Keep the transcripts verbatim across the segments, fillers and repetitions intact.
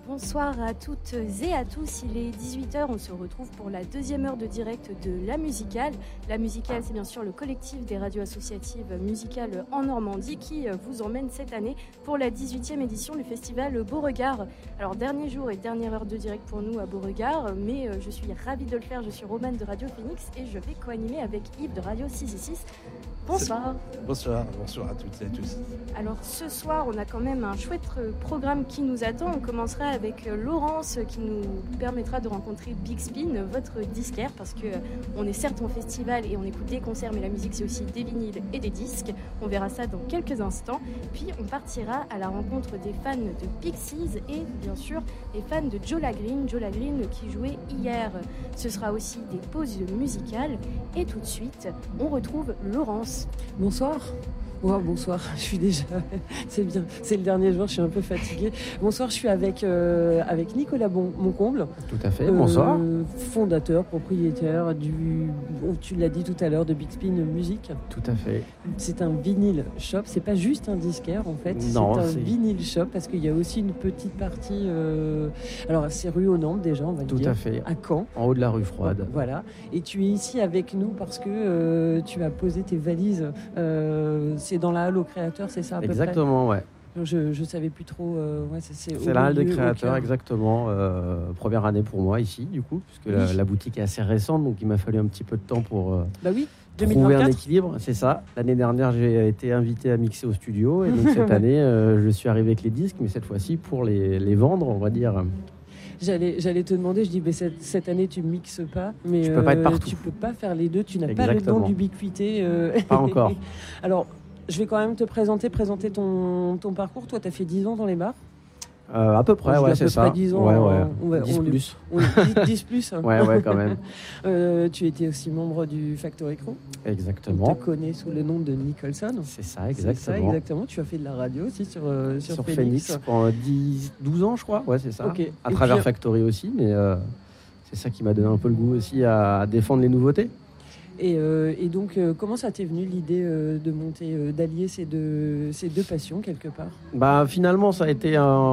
Bonsoir à toutes et à tous, il est dix-huit heures, on se retrouve pour la deuxième heure de direct de La Musicale. La Musicale, c'est bien sûr le collectif des radios associatives musicales en Normandie qui vous emmène cette année pour la dix-huitième édition du festival Beauregard. Alors dernier jour et dernière heure de direct pour nous à Beauregard, mais je suis ravie de le faire, je suis Romane de Radio Phoenix et je vais co-animer avec Yves de Radio six six six. Bonsoir. Bonsoir, bonsoir à toutes et à tous. Alors ce soir, on a quand même un chouette programme qui nous attend. On commencera avec Laurence qui nous permettra de rencontrer Big Spin, votre disquaire, parce que on est certes en festival et on écoute des concerts, mais la musique c'est aussi des vinyles et des disques. On verra ça dans quelques instants. Puis on partira à la rencontre des fans de Pixies et bien sûr des fans de Jola Green, Jola Green qui jouait hier. Ce sera aussi des pauses musicales et tout de suite, on retrouve Laurence. Bonsoir. Wow, bonsoir, je suis déjà, c'est bien, c'est le dernier jour, je suis un peu fatiguée. Bonsoir, je suis avec, euh, avec Nicolas bon, Moncomble. Tout à fait, bonsoir. Euh, fondateur, propriétaire du, tu l'as dit tout à l'heure, de Big Spin Music. Tout à fait. C'est un vinyle shop, c'est pas juste un disquaire en fait, non, c'est un c'est... vinyle shop parce qu'il y a aussi une petite partie, euh... alors c'est rue aux Nantes déjà, on va tout dire. Tout à fait. À Caen. En haut de la rue Froide. Voilà, et tu es ici avec nous parce que euh, tu as posé tes valises. Euh, C'est dans la halle aux créateurs, c'est ça à peu exactement, près ouais. Je ne savais plus trop. Euh, ouais, c'est c'est, c'est la halle des créateurs, exactement. Euh, première année pour moi ici, du coup, puisque oui. la, la boutique est assez récente, donc il m'a fallu un petit peu de temps pour euh, bah oui, trouver un équilibre. C'est ça. L'année dernière, j'ai été invité à mixer au studio, et donc cette année, euh, je suis arrivé avec les disques, mais cette fois-ci pour les, les vendre, on va dire. J'allais, j'allais te demander, je dis, mais cette, cette année tu mixes pas, mais tu peux euh, pas être partout. Tu peux pas faire les deux, tu n'as exactement. pas le don d'ubiquité. Euh... Pas encore. Alors. Je vais quand même te présenter, présenter ton, ton parcours. Toi, tu as fait dix ans dans les bars euh, À peu près, ouais, à c'est peu ça. Près dix ans, ouais, ouais. On va, dix on plus. On, on, dix plus. ouais, ouais, quand même. euh, tu étais aussi membre du Factory Crew. Exactement. On te connaît sous le nom de Nicholson. C'est ça, exactement. C'est ça, exactement. Tu as fait de la radio aussi sur, euh, sur, sur Phoenix. Phoenix pendant dix, douze ans, je crois. Ouais, c'est ça. Okay. À Et travers puis, Factory aussi, mais euh, c'est ça qui m'a donné un peu le goût aussi à, à défendre les nouveautés. Et, euh, et donc, euh, comment ça t'est venu l'idée euh, de monter, euh, d'allier ces deux, ces deux passions quelque part ? Bah finalement, ça a été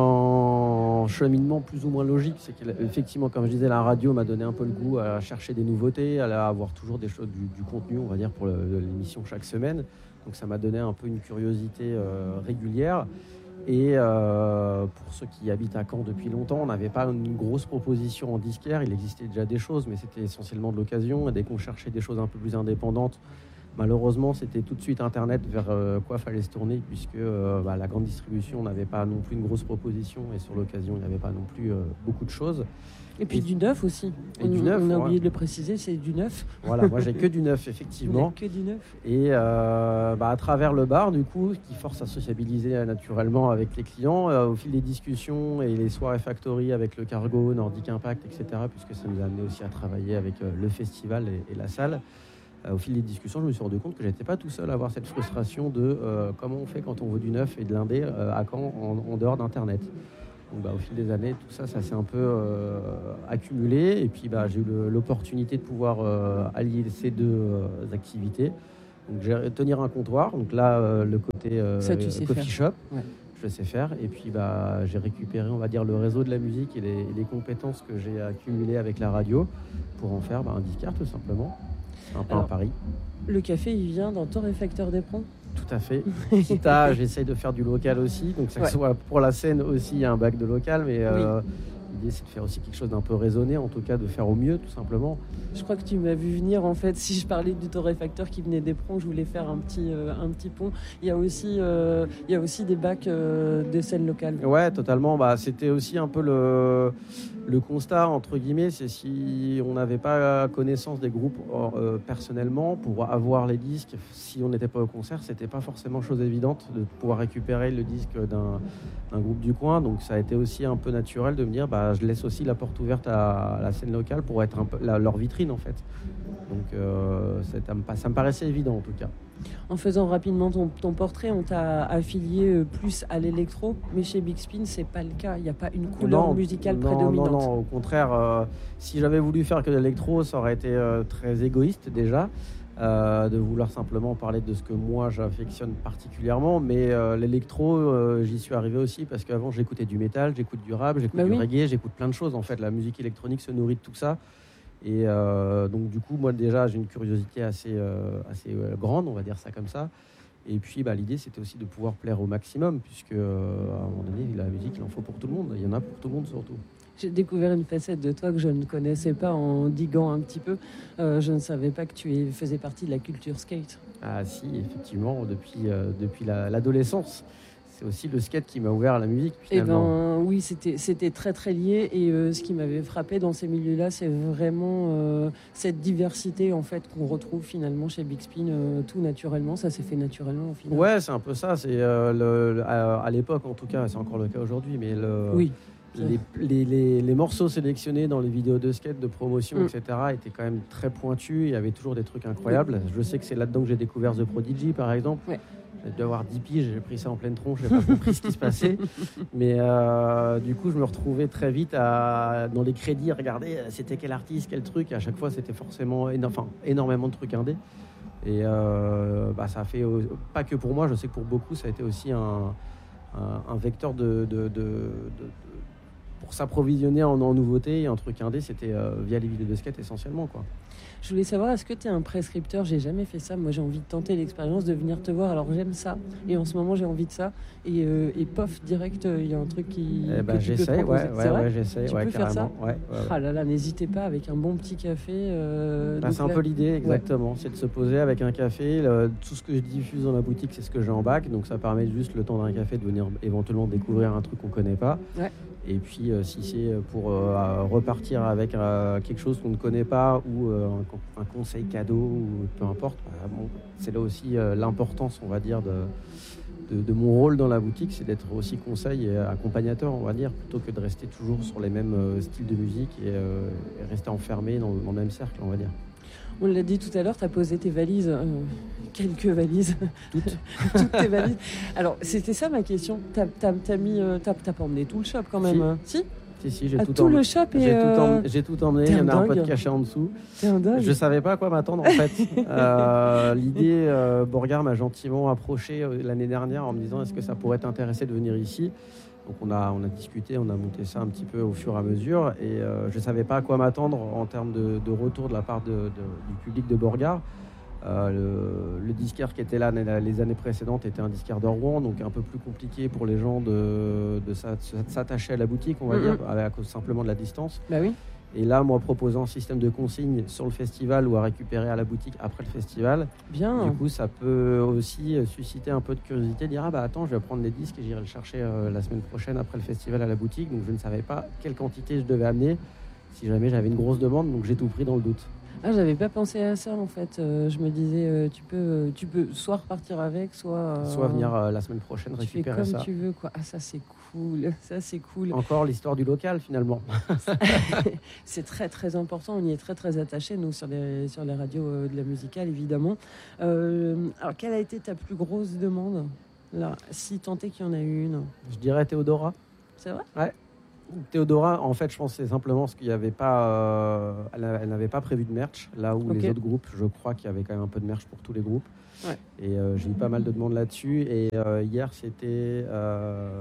un cheminement plus ou moins logique. C'est qu'effectivement, comme je disais, la radio m'a donné un peu le goût à chercher des nouveautés, à avoir toujours des choses, du, du contenu, on va dire, pour le, l'émission chaque semaine. Donc ça m'a donné un peu une curiosité euh, régulière. Et euh, pour ceux qui habitent à Caen depuis longtemps, on n'avait pas une grosse proposition en disquaire. Il existait déjà des choses, mais c'était essentiellement de l'occasion. Et dès qu'on cherchait des choses un peu plus indépendantes, malheureusement, c'était tout de suite Internet vers euh, quoi fallait se tourner, puisque euh, bah, la grande distribution n'avait pas non plus une grosse proposition. Et sur l'occasion, il n'y avait pas non plus euh, beaucoup de choses. Et puis et, du neuf aussi. Et on, du neuf, on a ouais. oublié de le préciser, c'est du neuf. Voilà, moi j'ai que du neuf, effectivement. Que du neuf. Et euh, bah, à travers le bar, du coup, qui force à sociabiliser euh, naturellement avec les clients, euh, au fil des discussions et les soirées factory avec le Cargo, Nordic Impact, et cetera, puisque ça nous a amené aussi à travailler avec euh, le festival et, et la salle. Euh, au fil des discussions, je me suis rendu compte que j'étais pas tout seul à avoir cette frustration de euh, comment on fait quand on veut du neuf et de l'indé euh, à Caen en, en dehors d'Internet. Donc, bah, au fil des années, tout ça, ça s'est un peu euh, accumulé. Et puis, bah, j'ai eu le, l'opportunité de pouvoir euh, allier ces deux euh, activités. Donc, j'ai tenir un comptoir. Donc là, euh, le côté euh, ça, tu sais coffee faire. shop, ouais. Je sais faire. Et puis, bah, j'ai récupéré, on va dire, le réseau de la musique et les, et les compétences que j'ai accumulées avec la radio pour en faire bah, un disquaire, tout simplement. C'est un peu Alors, un pari. Le café, il vient d'un torréfacteur d'éperon ? Tout à fait. Quitte à, j'essaye de faire du local aussi. Donc, ça ouais. soit pour la scène aussi, il y a un bac de local. Mais euh, oui. l'idée, c'est de faire aussi quelque chose d'un peu raisonné, en tout cas de faire au mieux, tout simplement. Je crois que tu m'as vu venir, en fait. Si je parlais du torréfacteur qui venait d'Éperon, je voulais faire un petit, euh, un petit pont. Il y a aussi, euh, il y a aussi des bacs euh, de scène locale. Ouais, totalement. Bah, c'était aussi un peu le, le constat, entre guillemets, c'est si on n'avait pas connaissance des groupes euh, personnellement, pour avoir les disques, si on n'était pas au concert, c'était pas forcément chose évidente de pouvoir récupérer le disque d'un, d'un groupe du coin. Donc ça a été aussi un peu naturel de me dire, bah, je laisse aussi la porte ouverte à la scène locale pour être un peu la, leur vitrine en fait. Donc euh, ça me paraissait évident en tout cas. En faisant rapidement ton, ton portrait, on t'a affilié plus à l'électro, mais chez Big Spin, c'est pas le cas. Il n'y a pas une couleur non, musicale non, prédominante. Non, non, au contraire, euh, si j'avais voulu faire que de l'électro, ça aurait été euh, très égoïste déjà. euh, de vouloir simplement parler de ce que moi j'affectionne particulièrement. Mais euh, l'électro, euh, j'y suis arrivé aussi parce qu'avant j'écoutais du métal, j'écoute du rap, j'écoute bah du oui. reggae, j'écoute plein de choses. En fait, la musique électronique se nourrit de tout ça. Et euh, donc du coup, moi déjà, j'ai une curiosité assez, euh, assez euh, grande, on va dire ça comme ça. Et puis bah, l'idée, c'était aussi de pouvoir plaire au maximum, puisque euh, à un moment donné, la musique, il en faut pour tout le monde. Il y en a pour tout le monde surtout. J'ai découvert une facette de toi que je ne connaissais pas en diguant un petit peu. Euh, je ne savais pas que tu es- faisais partie de la culture skate. Ah si, effectivement, depuis, euh, depuis la- l'adolescence. C'est aussi le skate qui m'a ouvert à la musique, Eh finalement. ben oui, c'était c'était très très lié. Et euh, ce qui m'avait frappé dans ces milieux-là, c'est vraiment euh, cette diversité en fait qu'on retrouve finalement chez Big Spin, euh, tout naturellement. Ça s'est fait naturellement au final. Ouais, c'est un peu ça. C'est euh, le, le- à, à l'époque, en tout cas, c'est encore le cas aujourd'hui, mais le, Oui. les, les, les, les morceaux sélectionnés dans les vidéos de skate, de promotion, Mm. et cetera, étaient quand même très pointus. Il y avait toujours des trucs incroyables. Je sais que c'est là-dedans que j'ai découvert The Prodigy, par exemple. Ouais. J'ai dû avoir dix piges, j'ai pris ça en pleine tronche, j'ai pas compris ce qui se passait. Mais euh, du coup, je me retrouvais très vite à, dans les crédits, à regarder euh, c'était quel artiste, quel truc. À chaque fois, c'était forcément éno- enfin, énormément de trucs indés. Et euh, bah, ça a fait, euh, pas que pour moi, je sais que pour beaucoup, ça a été aussi un, un, un vecteur de, de, de, de- de- pour s'approvisionner en, en nouveautés et en trucs indés. C'était euh, via les vidéos de skate essentiellement, quoi. Je voulais savoir, est-ce que tu es un prescripteur? J'ai jamais fait ça. Moi, j'ai envie de tenter l'expérience de venir te voir. Alors, j'aime ça. Et en ce moment, j'ai envie de ça. Et, euh, et pof, direct, il y a un truc qui. Eh ben, que tu peux j'essaie, proposer. ouais, C'est ouais, vrai ouais, j'essaie, Tu ouais, peux faire carrément. ça Ouais, ouais, ouais. Ah là là, n'hésitez pas avec un bon petit café. euh, Bah, donc c'est un là- peu l'idée, exactement. C'est de se poser avec un café. Le- tout ce que je diffuse dans ma boutique, c'est ce que j'ai en bac. Donc ça permet juste le temps d'un café de venir éventuellement découvrir un truc qu'on ne connaît pas. Ouais. Et puis euh, si c'est pour euh, repartir avec euh, quelque chose qu'on ne connaît pas ou euh, un, con- un conseil cadeau ou peu importe, bah, bon, c'est là aussi euh, l'importance, on va dire, de, de, de mon rôle dans la boutique, c'est d'être aussi conseil et accompagnateur, on va dire, plutôt que de rester toujours sur les mêmes euh, styles de musique et, euh, et rester enfermé dans, dans le même cercle, on va dire. On l'a dit tout à l'heure, tu as posé tes valises, euh, quelques valises, Toutes. toutes tes valises. Alors, c'était ça ma question. T'as, t'as, t'as mis, euh, t'as, t'as pas emmené tout le shop quand même, Si. hein Si. Si, si, j'ai Ah, tout, tout emmené. le shop et J'ai tout, euh, em- j'ai tout emmené, t'es il y en a un un peu de dingue. caché en dessous. t'es un dingue. Je savais pas à quoi m'attendre en fait. Euh, l'idée, euh, Borgard m'a gentiment approché euh, l'année dernière en me disant est-ce que ça pourrait t'intéresser de venir ici. Donc on a, on a discuté, on a monté ça un petit peu au fur et à mesure et euh, je savais pas à quoi m'attendre en termes de, de retour de la part de, de- du public de Borgard. Euh, le, le disquaire qui était là les années précédentes était un disquaire de Rouen, donc un peu plus compliqué pour les gens de, de s'a- de s'attacher à la boutique, on va Mhm. dire, à cause simplement de la distance. Bah oui. Et là, moi, proposant un système de consigne sur le festival ou à récupérer à la boutique après le festival, Bien. du coup, ça peut aussi euh, susciter un peu de curiosité, dire ah bah attends, je vais prendre les disques et j'irai le chercher euh, la semaine prochaine après le festival à la boutique. Donc je ne savais pas quelle quantité je devais amener si jamais j'avais une grosse demande, donc j'ai tout pris dans le doute. Ah, j'avais pas pensé à ça en fait. Euh, je me disais, euh, tu peux, euh, tu peux soit repartir avec, soit. euh, Soit venir euh, la semaine prochaine Tu fais récupérer comme ça. tu veux quoi. Ah ça c'est cool. Ça c'est cool. Encore l'histoire du local finalement. C'est très très important, on y est très très attaché nous sur les, sur les radios euh, de la musicale évidemment. Euh, alors quelle a été ta plus grosse demande là, si tant est qu'il y en a eu une? Je dirais Théodora. C'est vrai? Théodora, en fait, je pense que c'est simplement parce qu'il y avait pas, euh, elle, a- elle n'avait pas prévu de merch. Là où Ok. les autres groupes, je crois qu'il y avait quand même un peu de merch pour tous les groupes. Ouais. Et euh, j'ai eu pas mal de demandes là-dessus. Et euh, hier, c'était euh,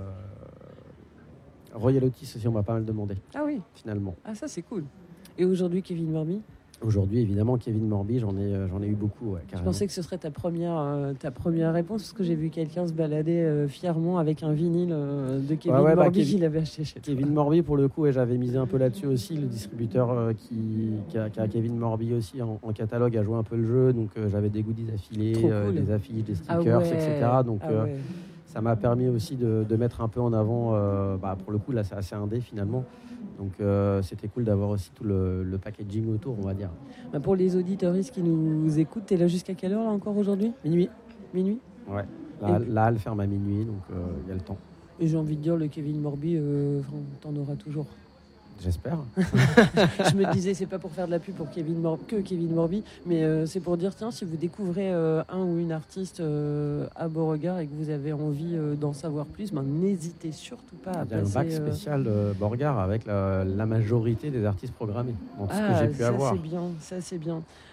Royal Otis aussi, on m'a pas mal demandé Ah oui, finalement. ah ça c'est cool. Et aujourd'hui Kevin Morby? Aujourd'hui, évidemment, Kevin Morby, j'en ai, euh, j'en ai eu beaucoup. Ouais, Je carrément. pensais que ce serait ta première, euh, ta première réponse parce que j'ai vu quelqu'un se balader euh, fièrement avec un vinyle euh, de Kevin Ouais, ouais, bah, Morby Kevin- qu'il avait acheté chez toi. Kevin Morby, pour le coup, et j'avais misé un peu là-dessus aussi. Le distributeur euh, qui, qui, a, qui a Kevin Morby aussi en, en catalogue a joué un peu le jeu. Donc euh, j'avais des goodies affilés, Trop euh, cool. des affiches, des Ah stickers, ouais, et cetera. Donc ah euh, ouais. ça m'a permis aussi de, de mettre un peu en avant, euh, bah, pour le coup, là c'est assez indé finalement. Donc euh, c'était cool d'avoir aussi tout le, le packaging autour, on va dire. Bah, pour les auditeuristes qui nous écoutent, t'es là jusqu'à quelle heure là encore aujourd'hui? Minuit. Minuit? Ouais. La, Et- la halle ferme à minuit, donc euh, il y a le temps. Et j'ai envie de dire, le Kevin Morby, euh, enfin, t'en auras toujours. J'espère. Je me disais, c'est pas pour faire de la pub pour Kevin Mor- que Kevin Morby, mais euh, c'est pour dire, tiens, si vous découvrez euh, un ou une artiste euh, à Beauregard et que vous avez envie euh, d'en savoir plus, ben, n'hésitez surtout pas à Il y a un passer. bac euh, spécial de Borgard avec la, la majorité des artistes programmés. Donc, ce Ah, que j'ai pu ça avoir. c'est bien, ça c'est bien.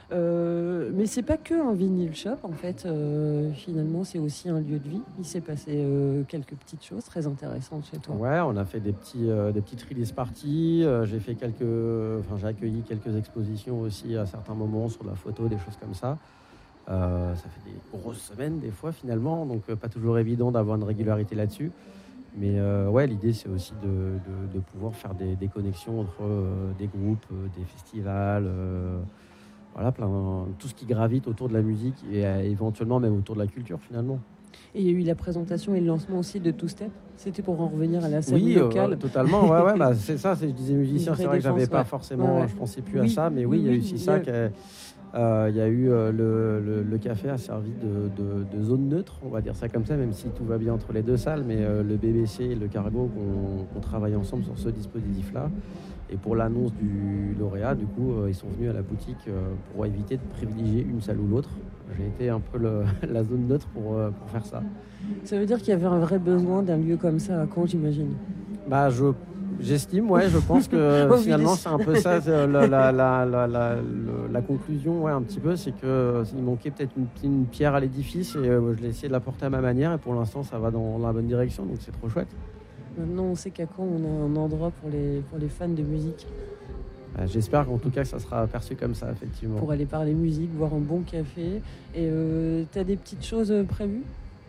Euh, mais c'est pas que un vinyle shop en fait. Euh, finalement, c'est aussi un lieu de vie. Il s'est passé euh, quelques petites choses très intéressantes chez toi. Ouais, on a fait des petits, euh, des petites release parties. Euh, j'ai fait quelques, enfin, j'ai accueilli quelques expositions aussi à certains moments sur de la photo, des choses comme ça. Euh, ça fait des grosses semaines des fois finalement, donc euh, pas toujours évident d'avoir une régularité là-dessus. Mais euh, ouais, l'idée c'est aussi de, de, de pouvoir faire des, des connexions entre euh, des groupes, euh, des festivals. Euh, Voilà, plein, tout ce qui gravite autour de la musique et euh, éventuellement même autour de la culture finalement. Et il y a eu la présentation et le lancement aussi de Two Step. C'était pour en revenir à la scène Oui, locale. Euh, totalement. Ouais, ouais, bah, c'est ça. C'est, je disais musicien, c'est vrai que j'avais défense, pas ouais. forcément, Ouais, ouais. je pensais plus Oui, à ça, mais oui, oui, il y a oui, eu aussi il y ça. a- qu'il y a- euh, Il y a eu euh, le, le, le café a servi de, de, de zone neutre, on va dire ça comme ça, même si tout va bien entre les deux salles, mais euh, le B B C et le Cargo ont, ont travaillé ensemble sur ce dispositif-là. Et pour l'annonce du lauréat, du coup, euh, ils sont venus à la boutique euh, pour éviter de privilégier une salle ou l'autre. J'ai été un peu le, la zone neutre pour, euh, pour faire ça. Ça veut dire qu'il y avait un vrai besoin d'un lieu comme ça à Caen, j'imagine. Bah, je, j'estime, ouais, je pense que Oh, oui, finalement les- c'est un peu ça, c'est, euh, la, la, la, la, la, le- la conclusion, ouais, un petit peu, c'est que euh, il manquait peut-être une, une pierre à l'édifice et euh, je l'ai essayé de la porter à ma manière et pour l'instant ça va dans la bonne direction, donc c'est trop chouette. Maintenant, on sait qu'à Caen, on a un endroit pour les, pour les fans de musique, Bah, j'espère qu'en tout cas que ça sera perçu comme ça, effectivement. pour aller parler musique, boire un bon café. Et euh, t'as des petites choses euh, prévues?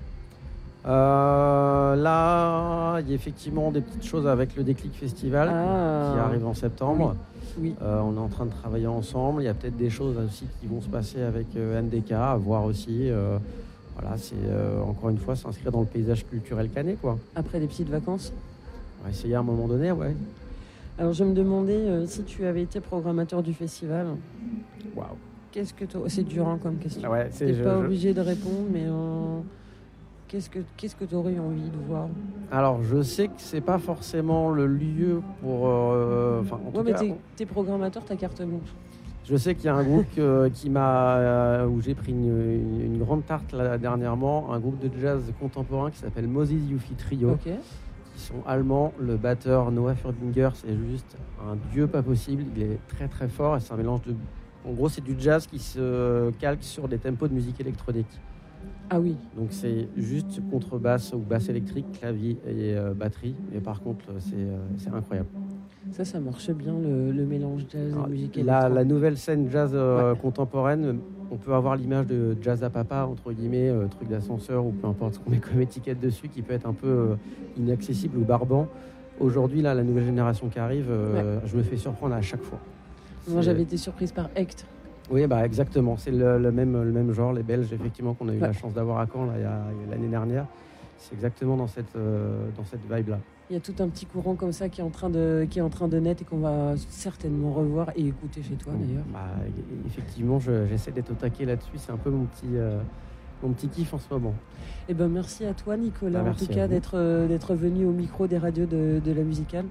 Euh, là, il y a effectivement des petites choses avec le Déclic Festival Ah. qui arrive en septembre. Oui. Euh, on est en train de travailler ensemble. Il y a peut-être des choses aussi qui vont se passer avec euh, N D K, à voir aussi. Euh, voilà, c'est euh, encore une fois s'inscrire dans le paysage culturel canet, quoi. Après des petites vacances. On va essayer à un moment donné, ouais. Alors, je me demandais euh, si tu avais été programmateur du festival. Waouh. Qu'est-ce que toi... C'est dur hein, comme question. Ouais, c'est T'es je- pas je- obligé de répondre, mais euh, qu'est-ce que qu'est-ce que t'aurais envie de voir? Alors, je sais que c'est pas forcément le lieu pour. euh, Enfin, en tout Ouais, mais cas, t'es, t'es programmateur, ta carte blanche. je sais qu'il y a un groupe euh, qui m'a, euh, où j'ai pris une, une- une grande tarte là, dernièrement, un groupe de jazz contemporain qui s'appelle Moses Yuffie Trio. Ok. Qui sont allemands. Le batteur Noah Furbinger, c'est juste un dieu pas possible. Il est très très fort et c'est un mélange de. En gros, c'est du jazz qui se calque sur des tempos de musique électronique. Ah oui. Donc c'est juste contrebasse ou basse électrique, clavier et euh, batterie. Mais par contre, c'est, euh, c'est incroyable. Ça, ça marche bien, le, le mélange jazz Alors, et musique la, électronique. la nouvelle scène jazz euh, Ouais. contemporaine, on peut avoir l'image de jazz à papa, entre guillemets, euh, truc d'ascenseur ou peu importe ce qu'on met comme étiquette dessus, qui peut être un peu euh, inaccessible ou barbant. Aujourd'hui, là, la nouvelle génération qui arrive, euh, je me fais surprendre à chaque fois. Moi, C'est- j'avais été surprise par Hecht. Oui, bah, exactement. C'est le, le même, le même genre, les Belges, effectivement, qu'on a eu Ouais. la chance d'avoir à Caen là, il y a, il y a l'année dernière. C'est exactement dans cette, euh, dans cette vibe-là. Il y a tout un petit courant comme ça qui est en train de, qui est en train de naître et qu'on va certainement revoir et écouter chez toi d'ailleurs. Bah, e- effectivement, je- j'essaie d'être au taquet là-dessus. C'est un peu mon petit, euh, mon petit kiff en ce moment. Eh ben, merci à toi Nicolas, Bah, en merci tout à cas vous. d'être, euh, d'être venu au micro des radios de, de la musicale.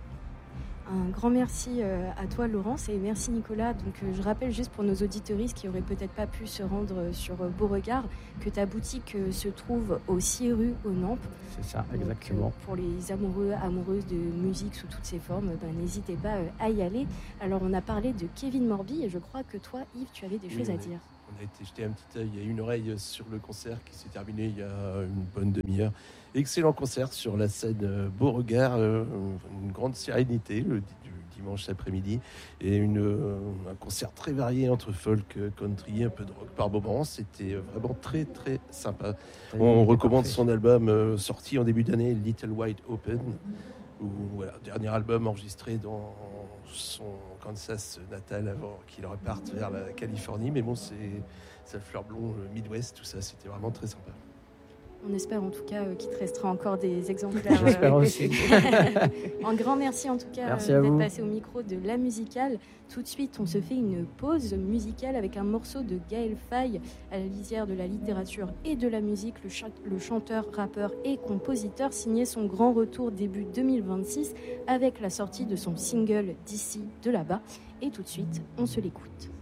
Un grand merci euh, à toi Laurence et merci Nicolas. Donc euh, je rappelle juste pour nos auditeuristes qui auraient peut-être pas pu se rendre euh, sur euh, Beauregard que ta boutique euh, se trouve au six rue aux Nampes. C'est ça, Donc, exactement. euh, pour les amoureux, amoureuses de musique sous toutes ses formes, ben, n'hésitez pas euh, à y aller. Alors on a parlé de Kevin Morby et je crois que toi Yves tu avais des Oui, choses à oui. dire. On a été jeter un petit œil et une oreille sur le concert qui s'est terminé il y a une bonne demi-heure. Excellent concert sur la scène euh, Beauregard, euh, une grande sérénité le di- du dimanche après-midi et une, euh, un concert très varié entre folk, euh, country, un peu de rock par moments. C'était euh, vraiment très très sympa. On recommande son album euh, sorti en début d'année, Little Wide Open, où, voilà, dernier album enregistré dans son Kansas natal avant qu'il reparte vers la Californie. Mais bon, c'est sa fleur blonde, le Midwest, tout ça, c'était vraiment très sympa. On espère en tout cas euh, qu'il te restera encore des exemplaires. J'espère euh, aussi. Un grand merci en tout cas Merci euh, à d'être vous. passé au micro de La Musicale. Tout de suite, on se fait une pause musicale avec un morceau de Gaël Faye à la lisière de la littérature et de la musique. Le, cha- le chanteur, rappeur et compositeur signait son grand retour début deux mille vingt-six avec la sortie de son single D'ici, de là-bas. Et tout de suite, on se l'écoute.